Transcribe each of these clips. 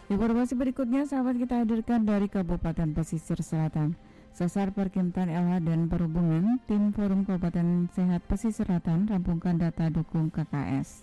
Informasi berikutnya sahabat kita hadirkan dari Kabupaten Pesisir Selatan. Sasar Perkimtan LH dan Perhubungan, Tim Forum Kabupaten Sehat Pesisir Selatan rampungkan data dukung KKS.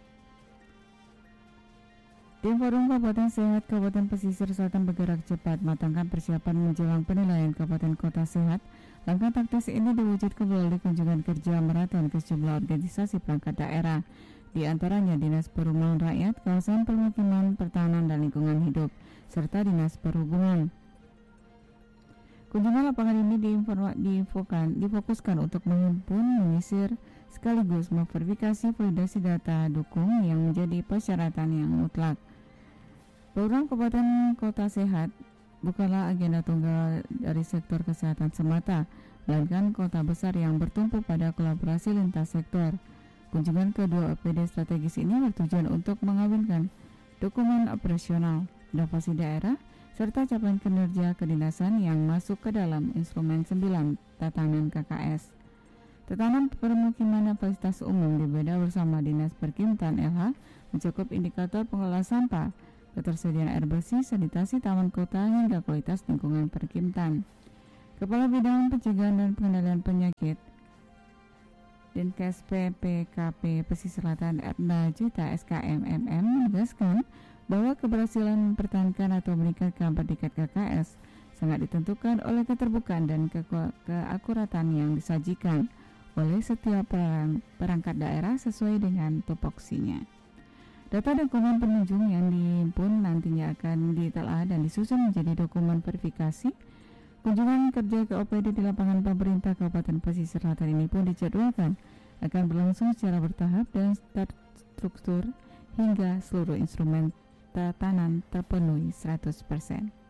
Tim Forum Kabupaten Sehat Kabupaten Pesisir Selatan bergerak cepat matangkan persiapan menjelang penilaian Kabupaten Kota Sehat. Langkah taktis ini diwujudkan melalui kunjungan kerja merata ke sejumlah organisasi perangkat daerah, di antaranya Dinas Perumahan Rakyat, Kawasan Permukiman, Pertahanan dan Lingkungan Hidup, serta Dinas Perhubungan. Kunjungan lapangan ini difokuskan untuk menghimpun, menyisir, sekaligus memverifikasi validasi data dukung yang menjadi persyaratan yang mutlak. Program Kabupaten Kota Sehat bukanlah agenda tunggal dari sektor kesehatan semata, melainkan kota besar yang bertumpu pada kolaborasi lintas sektor. Kunjungan kedua OPD strategis ini bertujuan untuk mengawinkan dokumen operasional, inovasi daerah, serta capaian kinerja kedinasan yang masuk ke dalam instrumen 9 tatanan KKS. Tatanan permukiman dan fasilitas umum dibeda bersama Dinas Perkimtan LH mencakup indikator pengelola sampah, ketersediaan air bersih, sanitasi taman kota, hingga kualitas lingkungan Perkimtan. Kepala Bidang Pencegahan dan Pengendalian Penyakit Dinkes PPKP Pesisir Selatan Erna Juta SKMMM menegaskan bahwa keberhasilan mempertahankan atau meningkatkan predikat KKS sangat ditentukan oleh keterbukaan dan keakuratan yang disajikan oleh setiap perangkat daerah sesuai dengan tupoksinya. Data dokumen penunjung yang dihimpun nantinya akan ditelaah dan disusun menjadi dokumen verifikasi. Kunjungan kerja ke OPD di lapangan pemerintah Kabupaten Pesisir Selatan ini pun dijadwalkan akan berlangsung secara bertahap dan terstruktur hingga seluruh instrumen tatanan terpenuhi 100%.